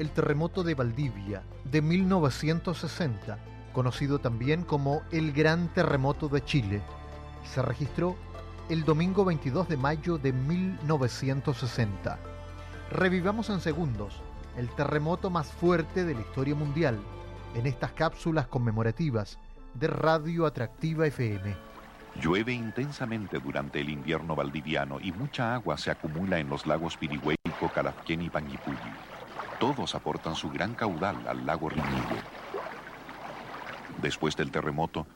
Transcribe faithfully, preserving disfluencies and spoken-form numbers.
el terremoto de Valdivia de mil novecientos sesenta, conocido también como el Gran Terremoto de Chile. Se registró el domingo veintidós de mayo de mil novecientos sesenta. Revivamos en segundos el terremoto más fuerte de la historia mundial en estas cápsulas conmemorativas de Radio Atractiva F M. Llueve intensamente durante el invierno valdiviano y mucha agua se acumula en los lagos Pirihueco, Calafquén y Panguipulli. Todos aportan su gran caudal al lago Riñihue. Después del terremoto,